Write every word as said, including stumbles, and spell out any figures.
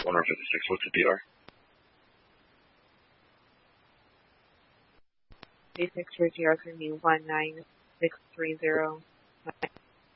one fifty-six, what's the D R? D six for G R is going to be one nine six three zero.